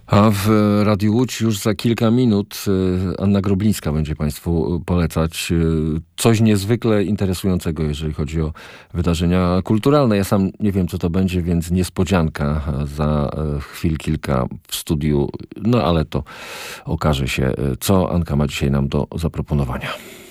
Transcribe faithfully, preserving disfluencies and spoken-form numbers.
A w Radiu Łódź już za kilka minut Anna Groblińska będzie Państwu polecać coś niezwykle interesującego, jeżeli chodzi o wydarzenia kulturalne. Ja sam nie wiem, co to będzie, więc niespodzianka za chwil kilka w studiu. No ale to okaże się, co Anka ma dzisiaj nam do zaproponowania.